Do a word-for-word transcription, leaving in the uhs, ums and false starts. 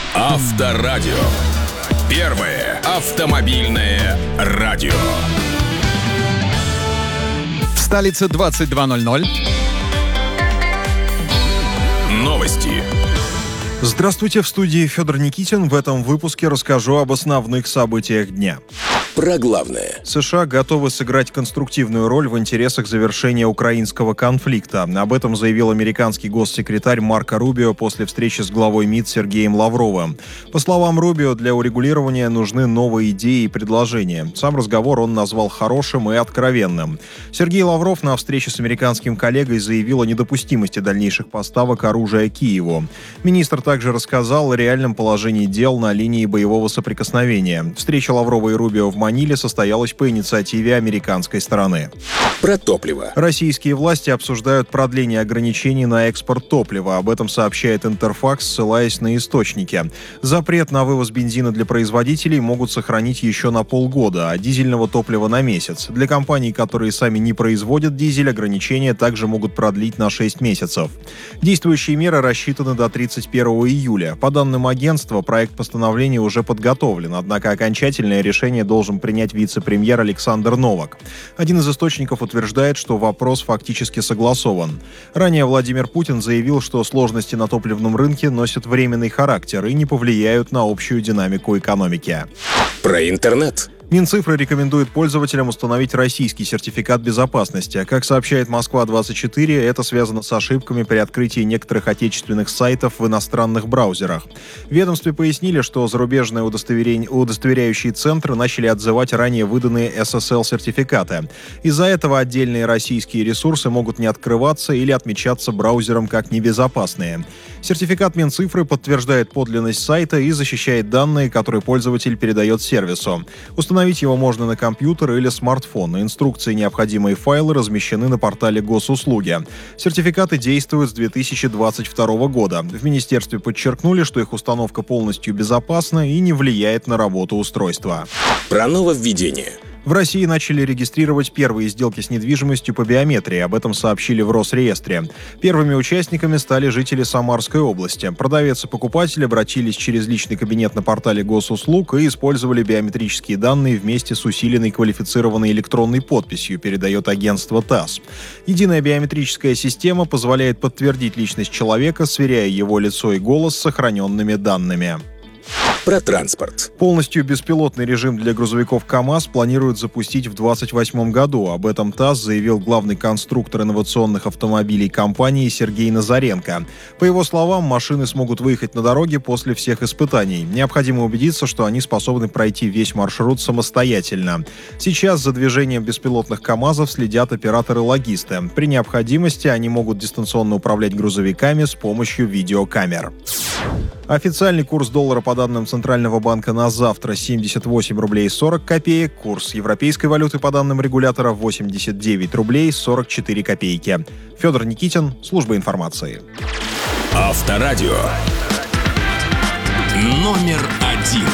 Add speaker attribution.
Speaker 1: Авторадио. Первое автомобильное радио.
Speaker 2: В столице двадцать два ноль ноль.
Speaker 1: Новости.
Speaker 3: Здравствуйте, в студии Федор Никитин. В этом выпуске расскажу об основных событиях дня.
Speaker 1: Про главное.
Speaker 3: США готовы сыграть конструктивную роль в интересах завершения украинского конфликта. Об этом заявил американский госсекретарь Марко Рубио после встречи с главой МИД Сергеем Лавровым. По словам Рубио, для урегулирования нужны новые идеи и предложения. Сам разговор он назвал хорошим и откровенным. Сергей Лавров на встрече с американским коллегой заявил о недопустимости дальнейших поставок оружия Киеву. Министр также рассказал о реальном положении дел на линии боевого соприкосновения. Встреча Лаврова и Рубио в Маниле состоялась по инициативе американской стороны.
Speaker 1: Про топливо.
Speaker 3: Российские власти обсуждают продление ограничений на экспорт топлива. Об этом сообщает Интерфакс, ссылаясь на источники. Запрет на вывоз бензина для производителей могут сохранить еще на полгода, а дизельного топлива на месяц. Для компаний, которые сами не производят дизель, ограничения также могут продлить на шесть месяцев. Действующие меры рассчитаны до тридцать первого июля. По данным агентства, проект постановления уже подготовлен, однако окончательное решение должен принять вице-премьер Александр Новак. Один из источников утверждает, что вопрос фактически согласован. Ранее Владимир Путин заявил, что сложности на топливном рынке носят временный характер и не повлияют на общую динамику экономики.
Speaker 1: Про интернет.
Speaker 3: Минцифры рекомендует пользователям установить российский сертификат безопасности. Как сообщает Москва двадцать четыре, это связано с ошибками при открытии некоторых отечественных сайтов в иностранных браузерах. В ведомстве пояснили, что зарубежные удостоверяющие центры начали отзывать ранее выданные эс эс эл-сертификаты. Из-за этого отдельные российские ресурсы могут не открываться или отмечаться браузером как небезопасные. Сертификат Минцифры подтверждает подлинность сайта и защищает данные, которые пользователь передает сервису. Установить его можно на компьютер или смартфон. Инструкции и необходимые файлы размещены на портале Госуслуги. Сертификаты действуют с две тысячи двадцать второго года. В министерстве подчеркнули, что их установка полностью безопасна и не влияет на работу устройства.
Speaker 1: Про нововведение.
Speaker 3: В России начали регистрировать первые сделки с недвижимостью по биометрии. Об этом сообщили в Росреестре. Первыми участниками стали жители Самарской области. Продавец и покупатель обратились через личный кабинет на портале Госуслуг и использовали биометрические данные вместе с усиленной квалифицированной электронной подписью, передает агентство ТАСС. Единая биометрическая система позволяет подтвердить личность человека, сверяя его лицо и голос с сохраненными данными.
Speaker 1: Про транспорт.
Speaker 3: Полностью беспилотный режим для грузовиков КАМАЗ планируют запустить в двадцать восьмом году. Об этом ТАСС заявил главный конструктор инновационных автомобилей компании Сергей Назаренко. По его словам, машины смогут выехать на дороге после всех испытаний. Необходимо убедиться, что они способны пройти весь маршрут самостоятельно. Сейчас за движением беспилотных КАМАЗов следят операторы-логисты. При необходимости они могут дистанционно управлять грузовиками с помощью видеокамер. Официальный курс доллара по данным Центрального банка на завтра семьдесят восемь рублей сорок копеек. Курс европейской валюты по данным регулятора восемьдесят девять рублей сорок четыре копейки. Федор Никитин, служба информации.
Speaker 1: Авторадио. Номер один.